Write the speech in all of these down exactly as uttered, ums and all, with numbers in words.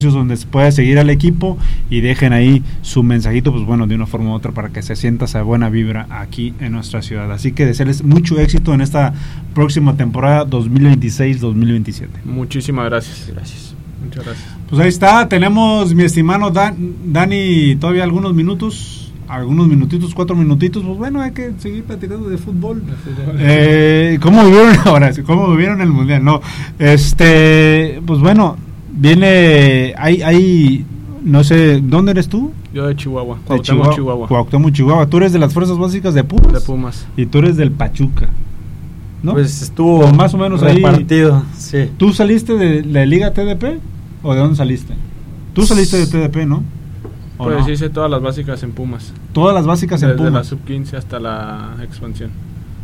donde se pueda seguir al equipo y dejen ahí su mensajito, pues bueno, de una forma u otra para que se sienta esa buena vibra aquí en nuestra ciudad. Así que desearles mucho éxito en esta próxima temporada dos mil veintiséis dos mil veintisiete. Muchísimas gracias. Gracias. Muchas gracias. Pues ahí está, tenemos, mi estimado Dan, Dani, todavía algunos minutos, algunos minutitos, cuatro minutitos, pues bueno, hay que seguir platicando de fútbol. De fútbol. Eh, ¿Cómo vivieron ahora? ¿Cómo vivieron el Mundial? No, este, pues bueno, viene, hay, hay, no sé, ¿dónde eres tú? Yo de Chihuahua, de Cuauhtémoc, Chihuahua, Chihuahua. Cuauhtémoc, Chihuahua. Tú eres de las fuerzas básicas de Pumas. De Pumas. Y tú eres del Pachuca, ¿no? Pues estuvo o más o menos repartido, ahí. Sí. ¿Tú saliste de la Liga T D P o de dónde saliste? Tú saliste de T D P, ¿no? Pues no? hice todas las básicas en Pumas. Todas las básicas Desde en Pumas. Desde la sub quince hasta la expansión.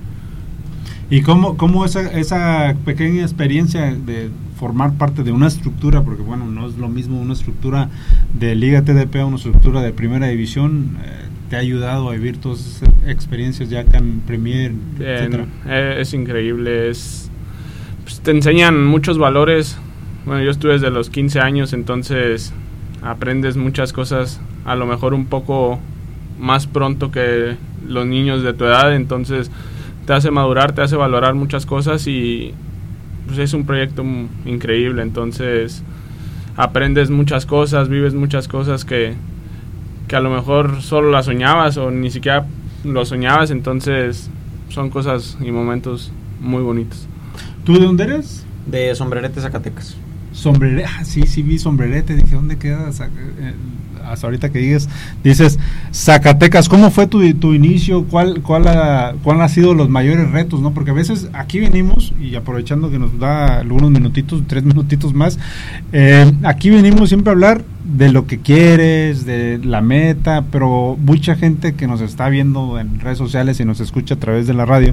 ¿Y cómo, cómo esa, esa pequeña experiencia de formar parte de una estructura, porque bueno, no es lo mismo una estructura de Liga T D P a una estructura de Primera División, eh, te ha ayudado a vivir todas esas experiencias ya acá en Premier, etcétera? Eh, es increíble, es pues, te enseñan muchos valores. Bueno, yo estuve desde los quince años, entonces aprendes muchas cosas, a lo mejor un poco más pronto que los niños de tu edad, entonces te hace madurar, te hace valorar muchas cosas y pues es un proyecto increíble, entonces aprendes muchas cosas, vives muchas cosas que, que a lo mejor solo las soñabas o ni siquiera lo soñabas, entonces son cosas y momentos muy bonitos. ¿Tú de dónde eres? De Sombrerete, Zacatecas. Sombrerete, ah, sí, sí vi Sombrerete, dije, ¿dónde queda? Hasta ahorita que dices, dices Zacatecas, ¿cómo fue tu, tu inicio? ¿Cuál, cuál, ha, ¿Cuál ha sido los mayores retos? ¿No? Porque a veces aquí venimos, y aprovechando que nos da algunos minutitos, tres minutitos más, eh, aquí venimos siempre a hablar de lo que quieres, de la meta, pero mucha gente que nos está viendo en redes sociales y nos escucha a través de la radio,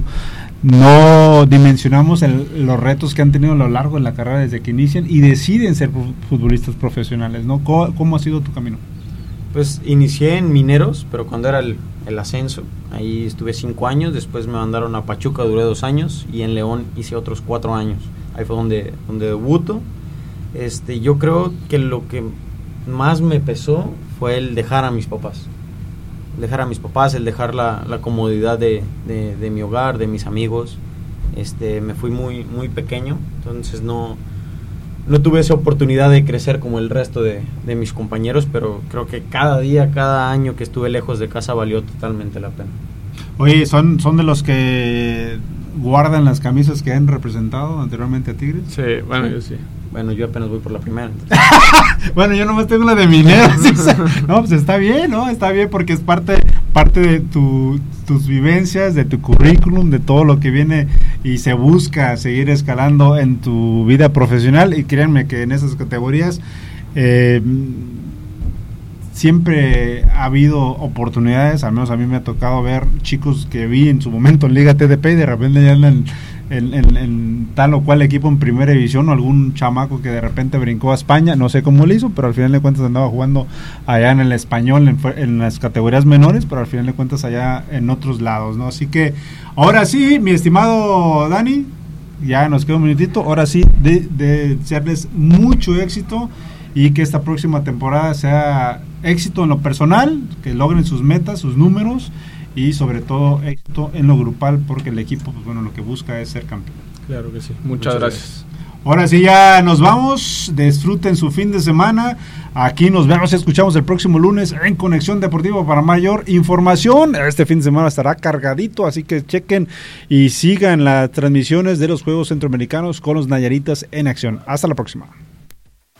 no dimensionamos el, los retos que han tenido a lo largo de la carrera desde que inician y deciden ser futbolistas profesionales, ¿no? ¿Cómo, cómo ha sido tu camino? Pues inicié en Mineros, pero cuando era el, el ascenso, ahí estuve cinco años, después me mandaron a Pachuca, duré dos años, y en León hice otros cuatro años, ahí fue donde, donde debuto. Este, yo creo que lo que más me pesó fue el dejar a mis papás, dejar a mis papás, el dejar la, la comodidad de, de, de mi hogar, de mis amigos. Este, me fui muy, muy pequeño, entonces no... No tuve esa oportunidad de crecer como el resto de, de mis compañeros, pero creo que cada día, cada año que estuve lejos de casa valió totalmente la pena. Oye, ¿son, son de los que guardan las camisas que han representado anteriormente a Tigres? Sí, bueno, sí. yo sí. Bueno, yo apenas voy por la primera. Bueno, yo nomás tengo la de Mineros. No, pues está bien, ¿no? Está bien porque es parte parte de tu, tus vivencias, de tu currículum, de todo lo que viene y se busca seguir escalando en tu vida profesional. Y créanme que en esas categorías eh, siempre ha habido oportunidades, al menos a mí me ha tocado ver chicos que vi en su momento en Liga T D P y de repente ya andan En, en, en tal o cual equipo en primera división, o algún chamaco que de repente brincó a España, no sé cómo le hizo, pero al final de cuentas andaba jugando allá en el español, en, en las categorías menores, pero al final de cuentas allá en otros lados, ¿no? Así que, ahora sí, mi estimado Dani, ya nos queda un minutito, ahora sí, de, de desearles mucho éxito y que esta próxima temporada sea éxito en lo personal, que logren sus metas, sus números, y sobre todo éxito en lo grupal, porque el equipo, pues bueno, lo que busca es ser campeón. Claro que sí. Muchas, Muchas gracias. gracias. Ahora sí, ya nos vamos. Disfruten su fin de semana. Aquí nos vemos y escuchamos el próximo lunes en Conexión Deportiva para mayor información. Este fin de semana estará cargadito, así que chequen y sigan las transmisiones de los Juegos Centroamericanos con los Nayaritas en acción. Hasta la próxima.